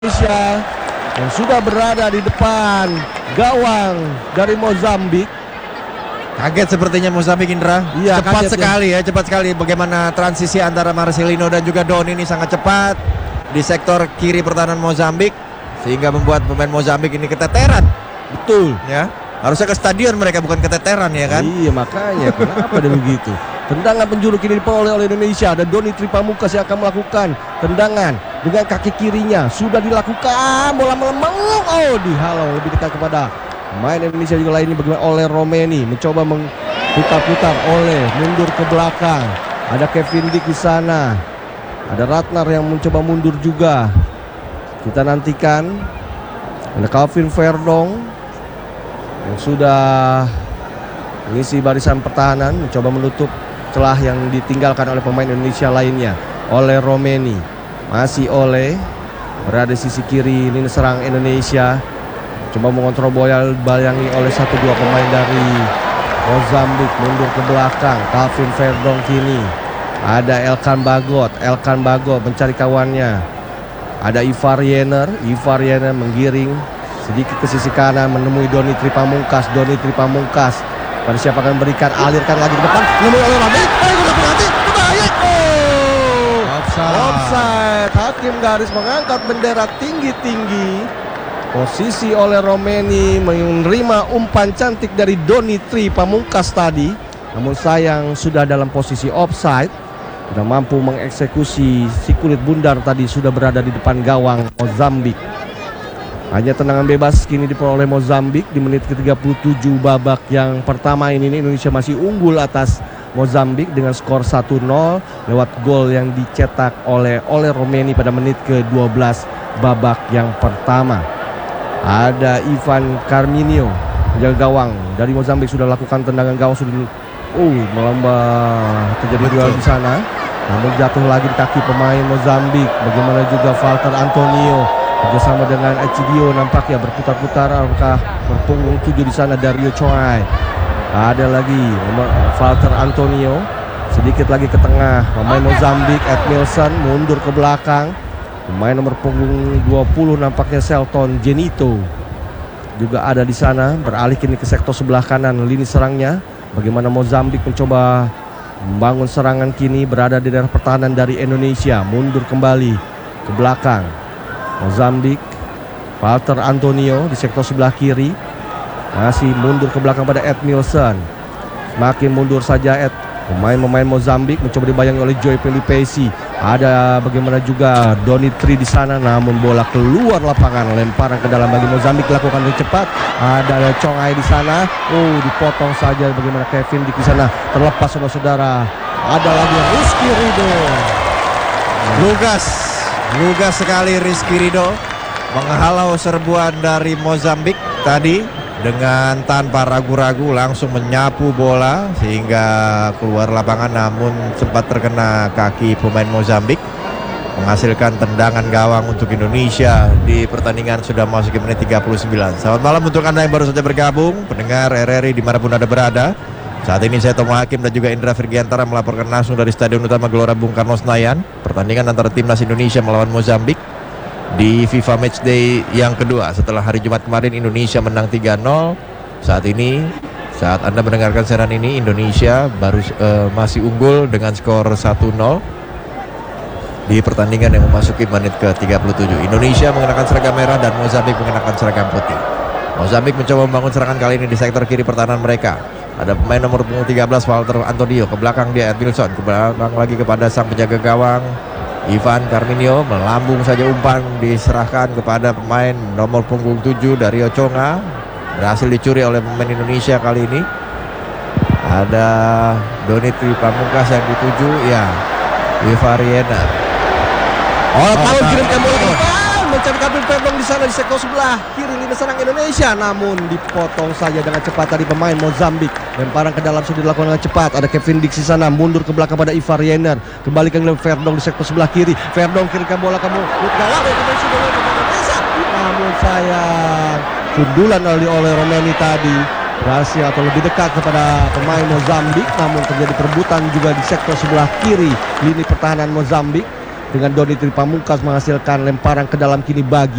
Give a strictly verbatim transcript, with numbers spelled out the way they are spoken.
Indonesia yang sudah berada di depan gawang dari Mozambik. Kaget sepertinya Mozambik, Indra. Iya, cepat kaget, sekali ya. ya, cepat sekali bagaimana transisi antara Marcelino dan juga Don ini sangat cepat di sektor kiri pertahanan Mozambik sehingga membuat pemain Mozambik ini keteteran. Betul. Ya, harusnya ke stadion mereka, bukan keteteran ya kan? Iya, makanya kenapa dia begitu? Tendangan penjuru kini diperoleh oleh Indonesia. Ada Doni Tripamungkas yang akan melakukan tendangan dengan kaki kirinya. Sudah dilakukan, bola melempar. Oh, dihalau lebih dekat kepada pemain Indonesia juga lainnya bagaimana oleh Romeni. Mencoba mengputar-putar oleh mundur ke belakang. Ada Kevin Dick di sana. Ada Ratnar yang mencoba mundur juga. Kita nantikan. Ada Calvin Verdong yang sudah mengisi barisan pertahanan, mencoba menutup celah yang ditinggalkan oleh pemain Indonesia lainnya. Oleh Romeni, masih oleh berada di sisi kiri lini serang Indonesia, coba mengontrol bola, bayangi oleh satu dua pemain dari Mozambik. Mundur ke belakang, Calvin Verdong kini. Ada Elkan Bagot, Elkan Bagot mencari kawannya. Ada Ivar Yener, Ivar Yener menggiring sedikit ke sisi kanan menemui Doni Tripamungkas. Doni Tripamungkas pada siapa akan berikan, alirkan lagi ke depan, menemui oleh Romeni. Oh, berhenti, berbahaya. Oh, Offside. offside. Hakim garis mengangkat bendera tinggi-tinggi. Posisi oleh Romeni menerima umpan cantik dari Doni Tripamungkas tadi. Namun sayang sudah dalam posisi offside. Sudah mampu mengeksekusi si kulit bundar tadi, sudah berada di depan gawang Mozambik. Hanya tendangan bebas kini diperoleh Mozambik di menit ke tiga puluh tujuh babak yang pertama ini. Indonesia masih unggul atas Mozambik dengan skor satu nol lewat gol yang dicetak oleh oleh Romeni pada menit ke dua belas babak yang pertama. Ada Ivan Carminio menjaga gawang dari Mozambik, sudah lakukan tendangan gawang, sudah uh melambat, terjadi duel di sana. Namun jatuh lagi di kaki pemain Mozambik. Bagaimana juga Walter Antonio bersama dengan Echidio nampaknya berputar-putar, apakah berpunggung tujuh di sana. Dario Choi, ada lagi Walter Antonio, sedikit lagi ke tengah pemain Mozambik. Edmilson mundur ke belakang, pemain nomor punggung dua puluh nampaknya Selton Genito juga ada di sana, beralih kini ke sektor sebelah kanan lini serangnya. Bagaimana Mozambik mencoba membangun serangan kini, berada di daerah pertahanan dari Indonesia. Mundur kembali ke belakang Mozambik. Walter Antonio di sektor sebelah kiri, masih mundur ke belakang pada Edmilson. Semakin mundur saja Ed. Pemain-pemain Mozambik mencoba dibayangi oleh Joy Pelipesi. Ada bagaimana juga Doni Tri di sana, namun bola keluar lapangan. Lemparan ke dalam bagi Mozambik dilakukan dengan cepat. Ada Chongai di sana. Oh, dipotong saja bagaimana Kevin di sana. Terlepas saudara-saudara. Ada lagi Rizky Ridho. Lugas, lugas sekali Rizky Ridho menghalau serbuan dari Mozambik tadi. Dengan tanpa ragu-ragu langsung menyapu bola sehingga keluar lapangan, namun sempat terkena kaki pemain Mozambik, menghasilkan tendangan gawang untuk Indonesia di pertandingan sudah masuk ke menit tiga puluh sembilan. Selamat malam untuk Anda yang baru saja bergabung, pendengar R R I dimanapun Anda berada. Saat ini saya Tomo Hakim dan juga Indra Virgiantara melaporkan langsung dari Stadion Utama Gelora Bung Karno Senayan, pertandingan antara timnas Indonesia melawan Mozambik di FIFA Matchday yang kedua setelah hari Jumat kemarin Indonesia menang tiga nol. Saat ini, saat Anda mendengarkan siaran ini, Indonesia baru uh, masih unggul dengan skor satu nol di pertandingan yang memasuki menit ke tiga puluh tujuh. Indonesia mengenakan seragam merah dan Mozambik mengenakan seragam putih. Mozambik mencoba membangun serangan kali ini di sektor kiri pertahanan mereka. Ada pemain nomor punggung tiga belas Walter Antonio, ke belakang dia Edmilson, ke belakang lagi kepada sang penjaga gawang Ivan Carminio. Melambung saja umpan diserahkan kepada pemain nomor punggung tujuh Dario Chonga. Berhasil dicuri oleh pemain Indonesia kali ini. Ada Doni Tripamungkas yang dituju, ya, Ivar Yener. Oh, tahun kirimkan bola ke depan, mencari Calvin Verdong di sana di sektor sebelah kiri lini serang Indonesia, namun dipotong saja dengan cepat dari pemain Mozambik. Lemparan ke dalam sudah dilakukan dengan cepat. Ada Kevin Dick di sana, mundur ke belakang pada Ivar Yener, kembali ke Verdong di sektor sebelah kiri. Verdong kirimkan bola ke gawang Indonesia, namun sayang sundulan oleh Romeni tadi berhasil atau lebih dekat kepada pemain Mozambik, namun terjadi perebutan juga di sektor sebelah kiri lini pertahanan Mozambik. dengan Doni Tri Pamungkas menghasilkan lemparan ke dalam kini bagi